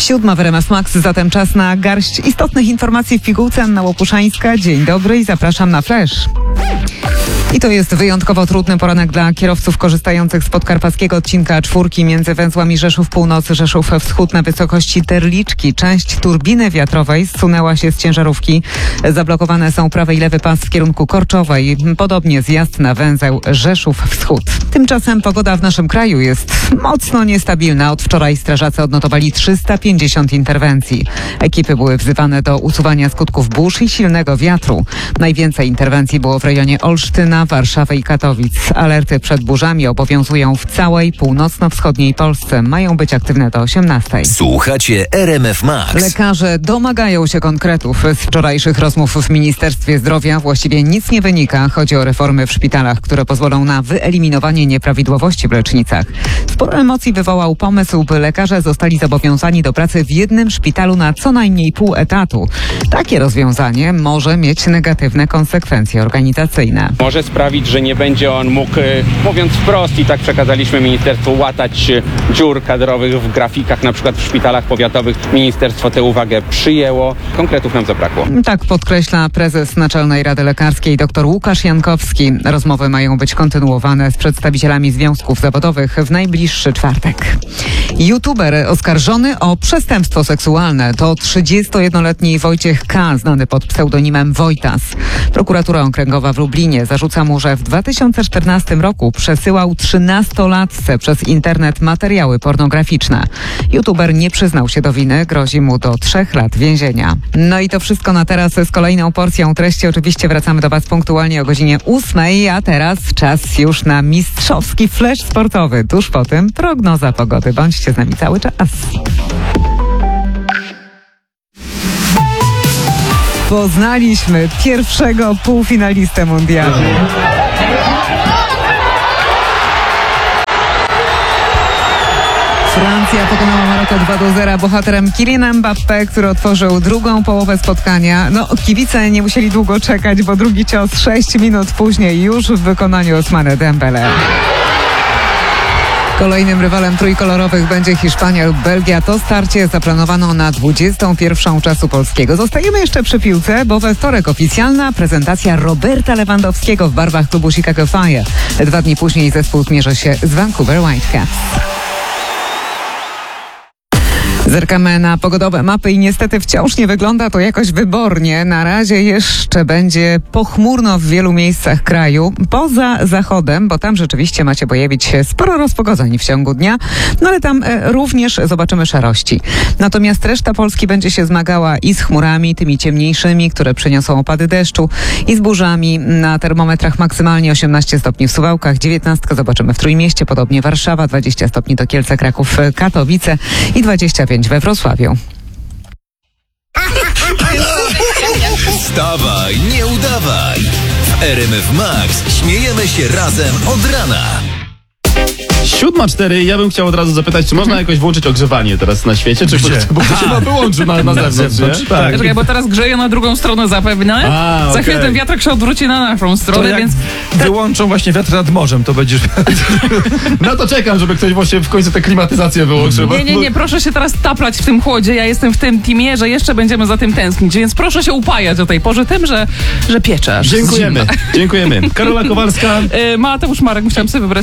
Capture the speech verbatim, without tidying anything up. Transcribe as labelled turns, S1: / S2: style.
S1: Siódma w R M F Max, zatem czas na garść istotnych informacji w pigułce. Anna Łopuszańska, dzień dobry i zapraszam na Flash. I to jest wyjątkowo trudny poranek dla kierowców korzystających z podkarpackiego odcinka czwórki między węzłami Rzeszów Północ, Rzeszów Wschód na wysokości Terliczki. Część turbiny wiatrowej zsunęła się z ciężarówki. Zablokowane są prawy i lewy pas w kierunku Korczowej. Podobnie zjazd na węzeł Rzeszów Wschód. Tymczasem pogoda w naszym kraju jest mocno niestabilna. Od wczoraj strażacy odnotowali trzysta pięćdziesiąt interwencji. Ekipy były wzywane do usuwania skutków burz i silnego wiatru. Najwięcej interwencji było w rejonie Olsztyna, Warszawy i Katowic. Alerty przed burzami obowiązują w całej północno-wschodniej Polsce. Mają być aktywne do osiemnastej.
S2: Słuchacie R M F Max.
S1: Lekarze domagają się konkretów. Z wczorajszych rozmów w Ministerstwie Zdrowia właściwie nic nie wynika. Chodzi o reformy w szpitalach, które pozwolą na wyeliminowanie nieprawidłowości w lecznicach. Sporo emocji wywołał pomysł, by lekarze zostali zobowiązani do pracy w jednym szpitalu na co najmniej pół etatu. Takie rozwiązanie może mieć negatywne konsekwencje organizacyjne.
S3: Może sprawić, że nie będzie on mógł, mówiąc wprost, i tak przekazaliśmy ministerstwu, łatać dziur kadrowych w grafikach, na przykład w szpitalach powiatowych. Ministerstwo tę uwagę przyjęło. Konkretów nam zabrakło.
S1: Tak podkreśla prezes Naczelnej Rady Lekarskiej dr Łukasz Jankowski. Rozmowy mają być kontynuowane z przedstawicielami związków zawodowych w najbliższy czwartek. YouTuber oskarżony o przestępstwo seksualne to trzydziestojednoletni Wojciech K., znany pod pseudonimem Wojtas. Prokuratura Okręgowa w Lublinie zarzuca mu, że w dwa tysiące czternastym roku przesyłał trzynastolatce przez internet materiały pornograficzne. YouTuber nie przyznał się do winy, grozi mu do trzech lat więzienia. No i to wszystko na teraz z kolejną porcją treści. Oczywiście wracamy do Was punktualnie o godzinie ósmej, a teraz czas już na mistrzowski flash sportowy. Tuż po tym prognoza pogody. Bądźcie z nami cały czas. Poznaliśmy pierwszego półfinalistę mundialu. Francja pokonała Maroko dwa do zera. Bohaterem Kylian Mbappé, który otworzył drugą połowę spotkania. No, kibice nie musieli długo czekać, bo drugi cios sześć minut później już w wykonaniu Ousmane Dembele. Kolejnym rywalem trójkolorowych będzie Hiszpania lub Belgia. To starcie zaplanowano na dwudziestą pierwszą czasu polskiego. Zostajemy jeszcze przy piłce, bo we wtorek oficjalna prezentacja Roberta Lewandowskiego w barwach klubu Chicago Fire. Dwa dni później zespół zmierzy się z Vancouver Whitecaps. Zerkamy na pogodowe mapy i niestety wciąż nie wygląda to jakoś wybornie. Na razie jeszcze będzie pochmurno w wielu miejscach kraju, poza zachodem, bo tam rzeczywiście macie pojawić się sporo rozpogodzeń w ciągu dnia, no ale tam e, również zobaczymy szarości. Natomiast reszta Polski będzie się zmagała i z chmurami, tymi ciemniejszymi, które przyniosą opady deszczu, i z burzami. Na termometrach maksymalnie osiemnaście stopni w Suwałkach, dziewiętnaście zobaczymy w Trójmieście, podobnie Warszawa, dwadzieścia stopni to Kielce, Kraków, Katowice i dwadzieścia pięć we Wrocławiu.
S2: Wstawaj, nie udawaj. W R M F Max śmiejemy się razem od rana.
S4: Siódma cztery, ja bym chciał od razu zapytać, czy można jakoś włączyć ogrzewanie teraz na świecie? Czy
S5: Gdzie?
S4: bo to się ma wyłączyć na, na zewnątrz, nie?
S5: Tak.
S6: Czekaj, bo teraz grzeje na drugą stronę zapewne.
S4: A,
S6: Za
S4: okej.
S6: chwilę ten wiatrak się odwróci na naszą
S5: To
S6: stronę,
S5: jak
S6: więc...
S5: wyłączą właśnie wiatr nad morzem, to będziesz...
S4: No to czekam, żeby ktoś właśnie w końcu tę klimatyzację wyłączył.
S6: Nie, nie, nie, proszę się teraz taplać w tym chłodzie. Ja jestem w tym teamie, że jeszcze będziemy za tym tęsknić, więc proszę się upajać o tej porze tym, że, że piecze. aż
S4: Dziękujemy, dziękujemy. Karola Kowalska.
S6: Yy, Mateusz Marek, musiałam sobie wybrać